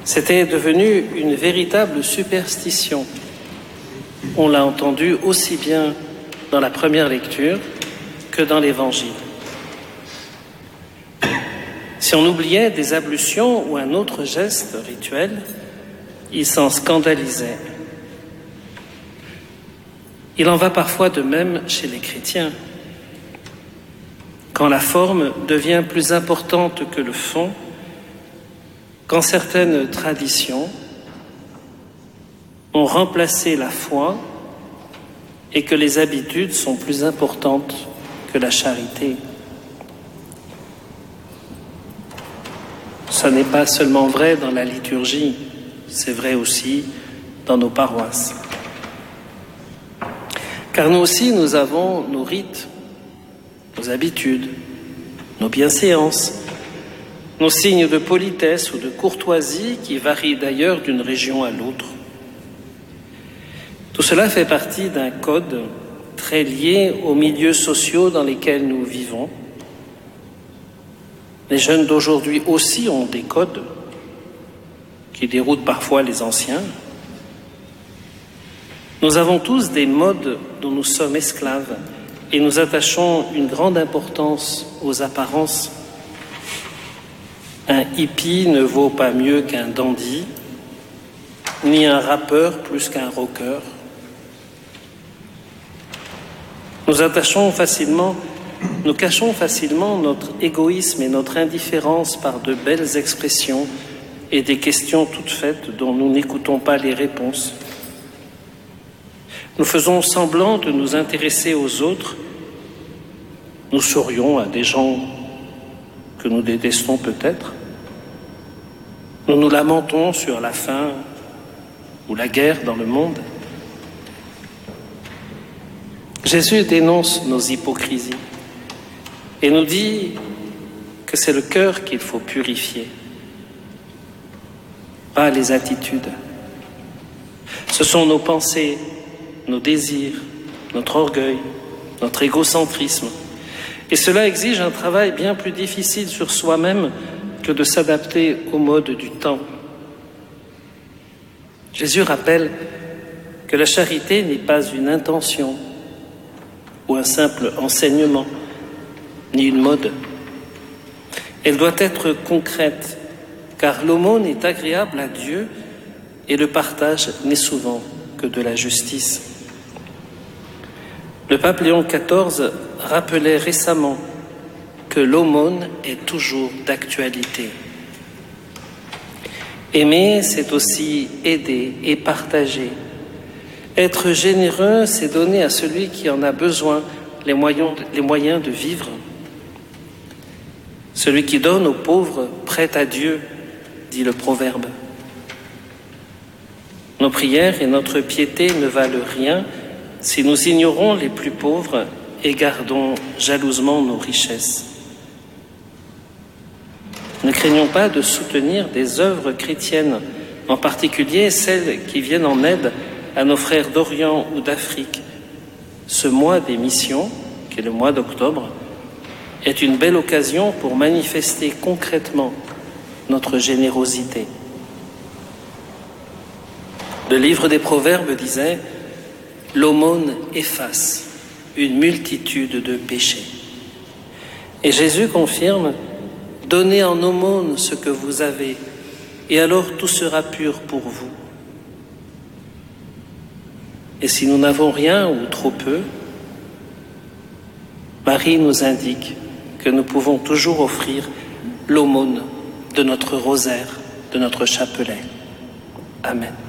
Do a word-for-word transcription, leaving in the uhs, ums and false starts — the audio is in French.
C'était devenu une véritable superstition. On l'a entendu aussi bien dans la première lecture que dans l'Évangile. Si on oubliait des ablutions ou un autre geste rituel, il s'en scandalisait. Il en va parfois de même chez les chrétiens. Quand la forme devient plus importante que le fond, quand certaines traditions ont remplacé la foi et que les habitudes sont plus importantes que la charité. Ce n'est pas seulement vrai dans la liturgie, c'est vrai aussi dans nos paroisses. Car nous aussi, nous avons nos rites, nos habitudes, nos bienséances, nos signes de politesse ou de courtoisie qui varient d'ailleurs d'une région à l'autre. Tout cela fait partie d'un code très lié aux milieux sociaux dans lesquels nous vivons. Les jeunes d'aujourd'hui aussi ont des codes qui déroutent parfois les anciens. Nous avons tous des modes dont nous sommes esclaves et nous attachons une grande importance aux apparences. Un hippie ne vaut pas mieux qu'un dandy, ni un rappeur plus qu'un rocker. Nous attachons facilement, nous cachons facilement notre égoïsme et notre indifférence par de belles expressions et des questions toutes faites dont nous n'écoutons pas les réponses. Nous faisons semblant de nous intéresser aux autres. Nous sourions à des gens que nous détestons peut-être. Nous nous lamentons sur la faim ou la guerre dans le monde. Jésus dénonce nos hypocrisies et nous dit que c'est le cœur qu'il faut purifier, pas les attitudes. Ce sont nos pensées, nos désirs, notre orgueil, notre égocentrisme. Et cela exige un travail bien plus difficile sur soi-même que de s'adapter au mode du temps. Jésus rappelle que la charité n'est pas une intention ou un simple enseignement, ni une mode. Elle doit être concrète, car l'aumône est agréable à Dieu et le partage n'est souvent que de la justice. Le pape Léon quatorze rappelait récemment que l'aumône est toujours d'actualité. Aimer, c'est aussi aider et partager. Être généreux, c'est donner à celui qui en a besoin les moyens, les moyens de vivre. Celui qui donne aux pauvres prête à Dieu, dit le proverbe. Nos prières et notre piété ne valent rien si nous ignorons les plus pauvres et gardons jalousement nos richesses. Ne craignons pas de soutenir des œuvres chrétiennes, en particulier celles qui viennent en aide à nos frères d'Orient ou d'Afrique. Ce mois des missions, qui est le mois d'octobre, est une belle occasion pour manifester concrètement notre générosité. Le livre des Proverbes disait « L'aumône efface une multitude de péchés ». Et Jésus confirme « Donnez en aumône ce que vous avez, et alors tout sera pur pour vous. » Et si nous n'avons rien ou trop peu, Marie nous indique que nous pouvons toujours offrir l'aumône de notre rosaire, de notre chapelet. Amen.